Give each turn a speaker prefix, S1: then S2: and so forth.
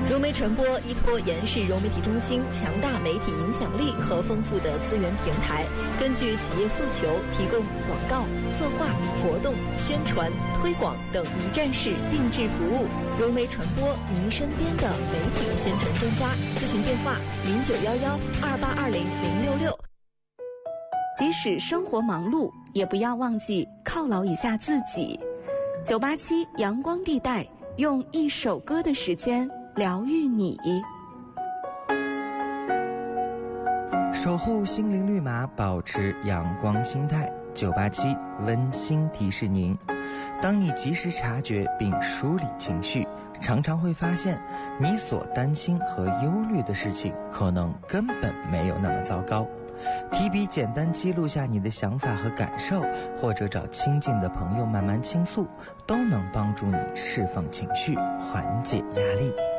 S1: 融媒传播依托延世融媒体中心强大媒体影响力和丰富的资源平台，根据企业诉求，提供广告、策划、活动、宣传、推广等一站式定制服务。融媒传播，您身边的媒体宣传专家。咨询电话：09112820-066。
S2: 即使生活忙碌，也不要忘记犒劳一下自己。987阳光地带，用一首歌的时间疗愈你。
S3: 守护心灵绿码，保持阳光心态。987温馨提示您：当你及时察觉并梳理情绪，常常会发现你所担心和忧虑的事情可能根本没有那么糟糕。提笔简单记录下你的想法和感受，或者找亲近的朋友慢慢倾诉，都能帮助你释放情绪，缓解压力。